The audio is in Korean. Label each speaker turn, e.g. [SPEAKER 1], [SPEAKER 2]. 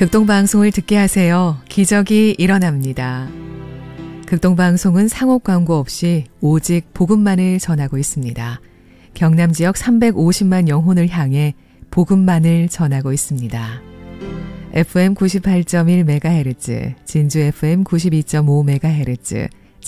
[SPEAKER 1] 극동방송을 듣게 하세요. 기적이 일어납니다. 극동방송은 상업 광고 없이 오직 복음만을 전하고 있습니다. 경남 지역 350만 영혼을 향해 복음만을 전하고 있습니다. FM 98.1MHz, 진주 FM 92.5MHz,